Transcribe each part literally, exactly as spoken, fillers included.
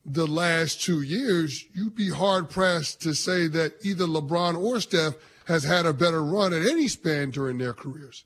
the last two years, you'd be hard-pressed to say that either LeBron or Steph has had a better run at any span during their careers.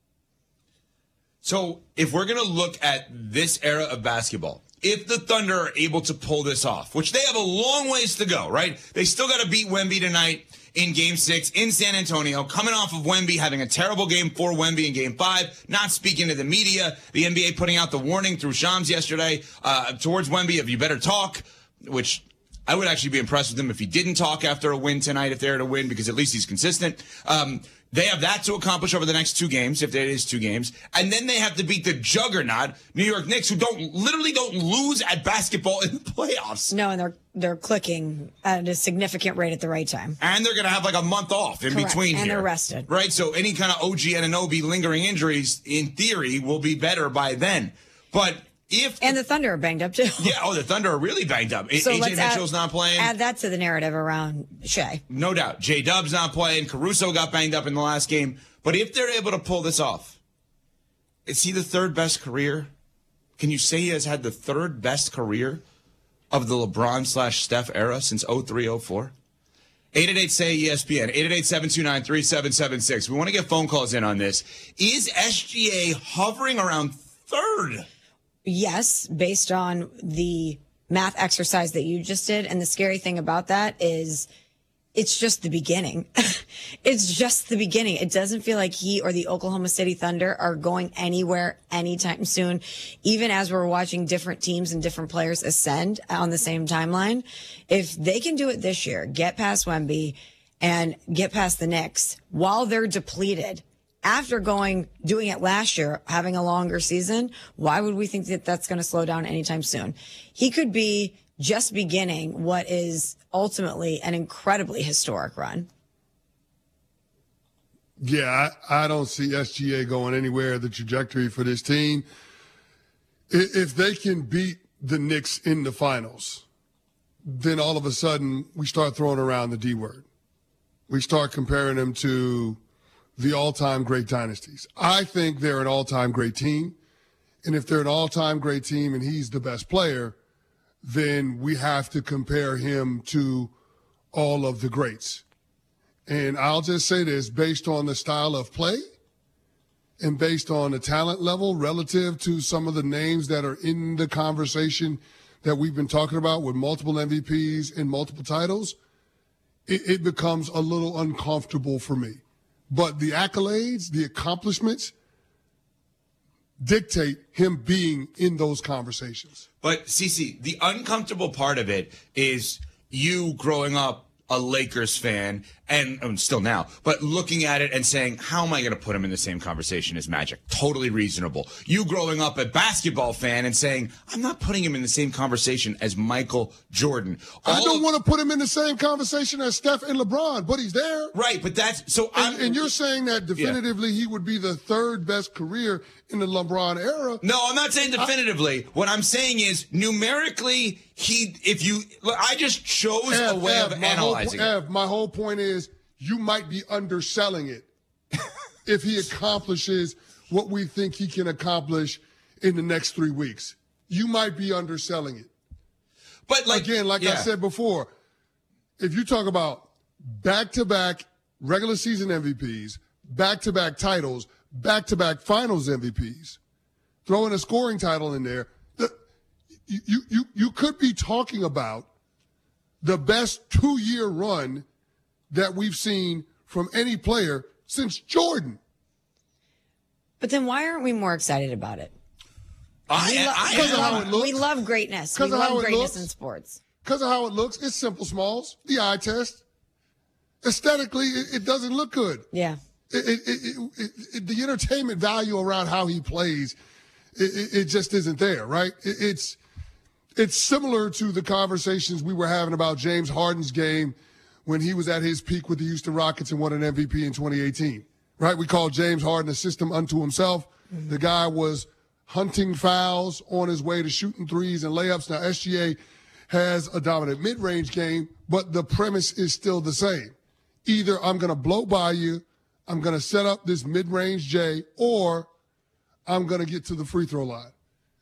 So if we're going to look at this era of basketball, if the Thunder are able to pull this off, which they have a long ways to go, right? They still got to beat Wemby tonight in Game six in San Antonio, coming off of Wemby having a terrible game for Wemby in Game five, not speaking to the media, the N B A putting out the warning through Shams yesterday uh, towards Wemby of you better talk, which I would actually be impressed with him if he didn't talk after a win tonight, if they're to win, because at least he's consistent. Um, They have that to accomplish over the next two games, if it is two games. And then they have to beat the juggernaut New York Knicks, who don't literally don't lose at basketball in the playoffs. No, and they're they're clicking at a significant rate at the right time. And they're going to have like a month off in Correct. between and here. they're rested. Right? So any kind of O G Anunoby lingering injuries, in theory, will be better by then. But if... And the Thunder are banged up, too. Yeah, oh, the Thunder are really banged up. So A J let's add- Mitchell's not playing. Add that to the narrative around Shea. No doubt. J-Dub's not playing. Caruso got banged up in the last game. But if they're able to pull this off, is he the third best career? Can you say he has had the third best career of the LeBron slash Steph era since oh three oh four? eight eight eight, S A Y, E S P N, eight eight eight, seven two nine, three seven seven six. We want to get phone calls in on this. Is S G A hovering around third? Yes, based on the math exercise that you just did. And the scary thing about that is it's just the beginning. It's just the beginning. It doesn't feel like he or the Oklahoma City Thunder are going anywhere anytime soon, even as we're watching different teams and different players ascend on the same timeline. If they can do it this year, get past Wemby and get past the Knicks while they're depleted, after going, doing it last year, having a longer season, why would we think that that's going to slow down anytime soon? He could be just beginning what is ultimately an incredibly historic run. Yeah, I, I don't see S G A going anywhere. The trajectory for this team, I- if they can beat the Knicks in the finals, then all of a sudden we start throwing around the D word. We start comparing them to the all-time great dynasties. I think they're an all-time great team. And if they're an all-time great team and he's the best player, then we have to compare him to all of the greats. And I'll just say this, based on the style of play and based on the talent level relative to some of the names that are in the conversation that we've been talking about with multiple M V Ps and multiple titles, it, it becomes a little uncomfortable for me. But the accolades, the accomplishments dictate him being in those conversations. But, Cece, the uncomfortable part of it is you growing up a Lakers fan, and um, still now, but looking at it and saying, how am I going to put him in the same conversation as Magic? Totally reasonable. You growing up a basketball fan and saying, I'm not putting him in the same conversation as Michael Jordan. All I don't of- want to put him in the same conversation as Steph and LeBron, but he's there. Right, but that's, so And, I'm, and you're saying that definitively he would be the third best career in the LeBron era. No, I'm not saying definitively. What I'm saying is numerically, he, if you, look, I just chose a Ev, way Ev, of my whole, analyzing po- it. Ev, my whole point is you might be underselling it if he accomplishes what we think he can accomplish in the next three weeks. You might be underselling it. But like, Again, like I yeah. said before, if you talk about back-to-back regular season M V Ps, back-to-back titles, back-to-back finals M V Ps, throw in a scoring title in there, the, you, you, you could be talking about the best two-year run that we've seen from any player since Jordan. But then why aren't we more excited about it? I, We, lo- I, we Because of how love, it looks. we love greatness. We Because of how love it greatness looks. in sports. Because of how it looks, it's simple smalls, the eye test. Aesthetically, it, it doesn't look good. Yeah. It, it, it, it, it, the entertainment value around how he plays, it, it, it just isn't there, right? It, it's it's similar to the conversations we were having about James Harden's game when he was at his peak with the Houston Rockets and won an M V P in twenty eighteen, right? We called James Harden a system unto himself. Mm-hmm. The guy was hunting fouls on his way to shooting threes and layups. Now, S G A has a dominant mid-range game, but the premise is still the same. Either I'm going to blow by you, I'm going to set up this mid-range J, or I'm going to get to the free throw line.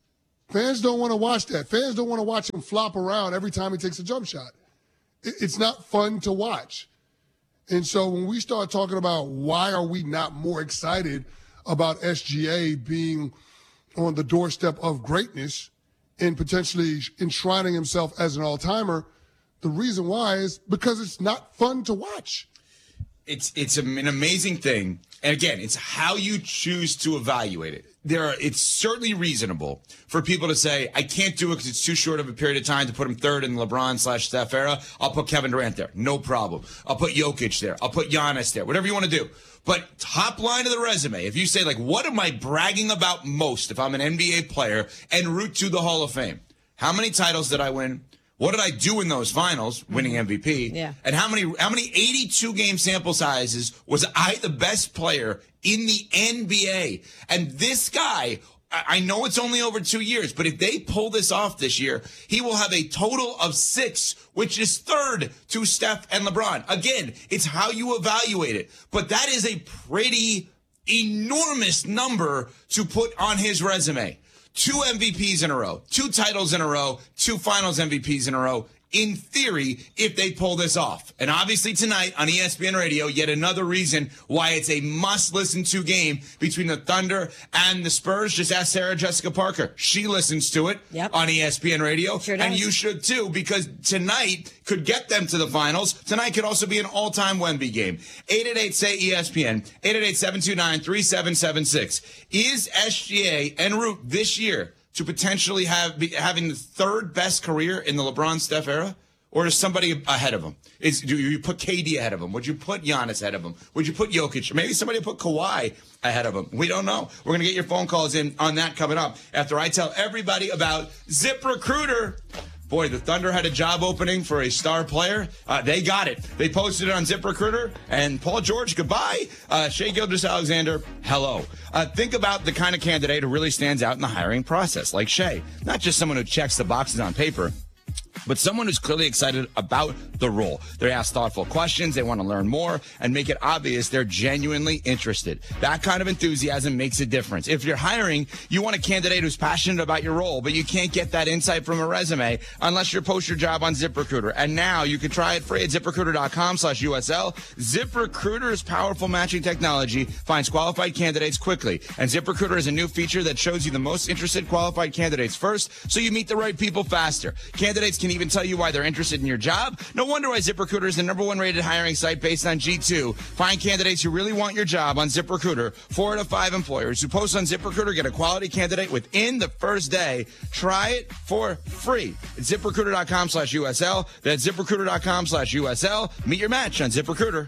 Fans don't want to watch that. Fans don't want to watch him flop around every time he takes a jump shot. It, it's not fun to watch. And so when we start talking about why are we not more excited about S G A being on the doorstep of greatness and potentially enshrining himself as an all-timer, the reason why is because it's not fun to watch. It's it's an amazing thing. And again, it's how you choose to evaluate it. There are, it's certainly reasonable for people to say, I can't do it because it's too short of a period of time to put him third in the LeBron slash Steph era. I'll put Kevin Durant there. No problem. I'll put Jokic there. I'll put Giannis there. Whatever you want to do. But top line of the resume, if you say, like, what am I bragging about most if I'm an N B A player en route to the Hall of Fame? How many titles did I win? What did I do in those finals, winning M V P? Yeah. And how many how many eighty-two game sample sizes was I the best player in the N B A? And this guy, I know it's only over two years, but if they pull this off this year, he will have a total of six, which is third to Steph and LeBron. Again, it's how you evaluate it. But that is a pretty enormous number to put on his resume. Two M V Ps in a row, two titles in a row, two finals M V Ps in a row, in theory, if they pull this off. And obviously tonight on E S P N Radio, yet another reason why it's a must-listen-to game between the Thunder and the Spurs. Just ask Sarah Jessica Parker. She listens to it yep. on E S P N Radio. Sure does. And you should too, because tonight could get them to the finals. Tonight could also be an all-time Wemby game. eight eight eight, S A Y, E S P N, eight eight eight, seven two nine, three seven seven six. Is S G A en route this year to potentially have be, having the third best career in the LeBron Steph era? Or is somebody ahead of him? Is do you put K D ahead of him? Would you put Giannis ahead of him? Would you put Jokic? Maybe somebody put Kawhi ahead of him. We don't know. We're going to get your phone calls in on that coming up after I tell everybody about ZipRecruiter. Boy, the Thunder had a job opening for a star player. Uh, they got it. They posted it on ZipRecruiter. And Paul George, goodbye. Uh, Shai Gilgeous-Alexander, hello. Uh, think about the kind of candidate who really stands out in the hiring process, like Shai. Not just someone who checks the boxes on paper, but someone who's clearly excited about the role. They ask thoughtful questions, they want to learn more, and make it obvious they're genuinely interested. That kind of enthusiasm makes a difference. If you're hiring, you want a candidate who's passionate about your role, but you can't get that insight from a resume unless you post your job on ZipRecruiter. And now you can try it free at ZipRecruiter.com slash USL. ZipRecruiter's powerful matching technology finds qualified candidates quickly. And ZipRecruiter is a new feature that shows you the most interested qualified candidates first, so you meet the right people faster. Candidates can even tell you why they're interested in your job. No wonder why ZipRecruiter is the number one rated hiring site based on G two. Find candidates who really want your job on ZipRecruiter. Four out of five employers who post on ZipRecruiter get a quality candidate within the first day. Try it for free at ZipRecruiter.com slash USL. That's ZipRecruiter.com slash USL. Meet your match on ZipRecruiter.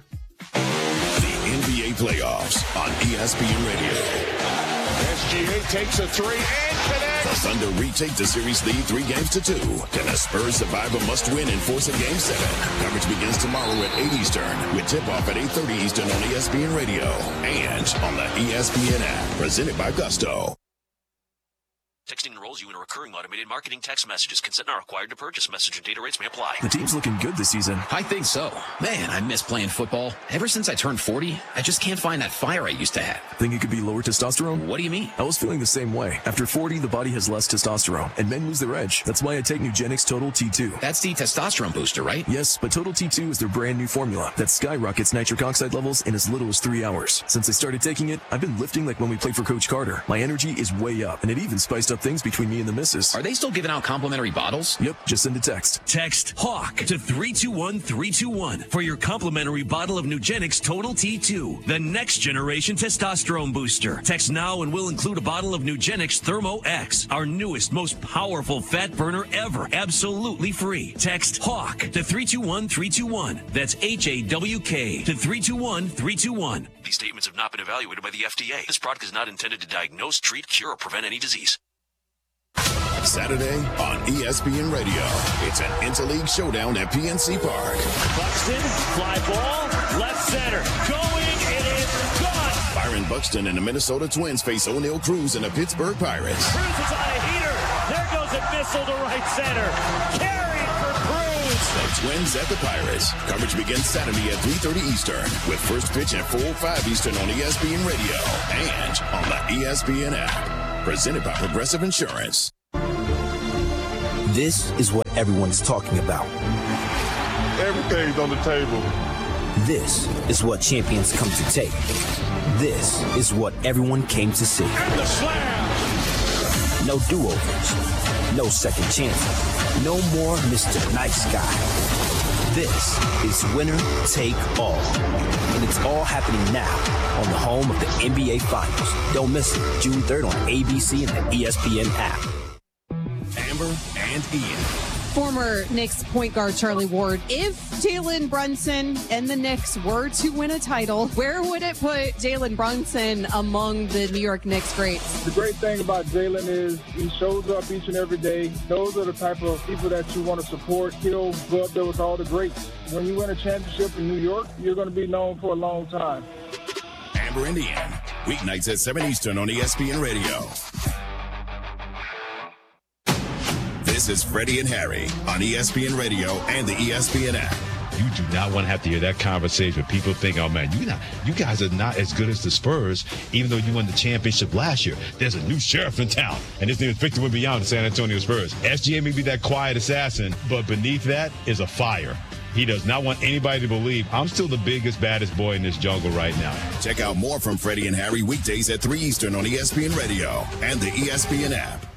The N B A playoffs on E S P N Radio. S G A takes a three and connects. The Thunder retake the series lead three games to two. Can the Spurs survive a must-win and force a game seven? Coverage begins tomorrow at eight Eastern with tip-off at eight thirty Eastern on E S P N Radio and on the E S P N app. Presented by Gusto. Texting enrolls you in a recurring automated marketing text messages. Consent not required to purchase. Message and data rates may apply. The team's looking good this season. I think so. Man, I miss playing football. Ever since I turned forty, I just can't find that fire I used to have. Think it could be lower testosterone? What do you mean? I was feeling the same way. After forty, the body has less testosterone, and men lose their edge. That's why I take Nugenix Total T two. That's the testosterone booster, right? Yes, but Total T two is their brand new formula that skyrockets nitric oxide levels in as little as three hours. Since I started taking it, I've been lifting like when we played for Coach Carter. My energy is way up, and it even spiced up things between me and the missus. Are they still giving out complimentary bottles? Yep, just send a text. Text HAWK to three two one three two one for your complimentary bottle of Nugenix Total T two, the next generation testosterone booster. Text now and we'll include a bottle of Nugenix Thermo X, our newest, most powerful fat burner ever, absolutely free. Text HAWK to three two one three two one. That's H A W K to three two one three two one. These statements have not been evaluated by the F D A. This product is not intended to diagnose, treat, cure, or prevent any disease. Saturday on E S P N Radio. It's an interleague showdown at P N C Park. Buxton, fly ball, left center. Going, it is gone. Byron Buxton and the Minnesota Twins face O'Neal Cruz and the Pittsburgh Pirates. Cruz is on a heater. There goes a missile to right center. Carried for Cruz. The Twins at the Pirates. Coverage begins Saturday at three thirty Eastern with first pitch at four oh five Eastern on E S P N Radio and on the E S P N app. Presented by Progressive Insurance. This is what everyone is talking about. Everything's on the table. This is what champions come to take. This is what everyone came to see. And the slam! No do-overs. No second chances. No more Mister Nice Guy. This is winner take all. And it's all happening now on the home of the N B A Finals. Don't miss it. June third on A B C and the E S P N app. Amber and Ian. Former Knicks point guard Charlie Ward, if Jalen Brunson and the Knicks were to win a title, where would it put Jalen Brunson among the New York Knicks greats? The great thing about Jalen is he shows up each and every day. Those are the type of people that you want to support. He'll go up there with all the greats. When you win a championship in New York, you're going to be known for a long time. Amber and Ian, weeknights at seven Eastern on E S P N Radio. This is Freddie and Harry on E S P N Radio and the E S P N app. You do not want to have to hear that conversation. People think, oh, man, you not, you guys are not as good as the Spurs, even though you won the championship last year. There's a new sheriff in town, and his name is Victor Wembanyama, the San Antonio Spurs. S G A may be that quiet assassin, but beneath that is a fire. He does not want anybody to believe I'm still the biggest, baddest boy in this jungle right now. Check out more from Freddie and Harry weekdays at three Eastern on E S P N Radio and the E S P N app.